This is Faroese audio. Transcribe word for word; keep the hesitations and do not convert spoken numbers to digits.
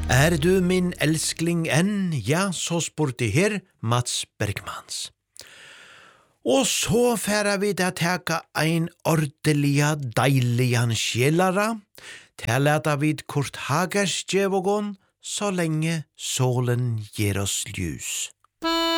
Er du min elskling enn? Ja, så spurte her Mats Bergmans. Og så færa vi da teka ein ordeliga deiligan sjelara, til leta vid Kurt Hagers djevogon, så lenge solen gjer oss ljus.